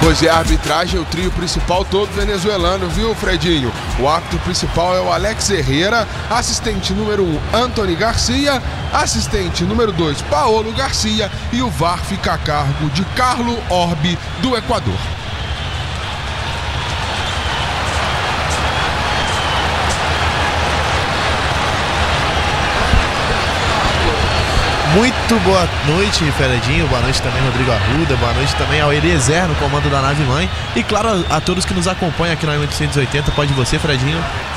Pois é, a arbitragem, o trio principal todo venezuelano, viu, Fredinho? O árbitro principal é o Alex Herrera, assistente número 1, Antony Garcia, assistente número 2, Paolo Garcia, e o VAR fica a cargo de Carlo Orbi, do Equador. Muito boa noite, Fredinho. Boa noite também, Rodrigo Arruda. Boa noite também ao Eliezer no comando da nave mãe. E claro, a todos que nos acompanham aqui na 880. Pode você, Fredinho.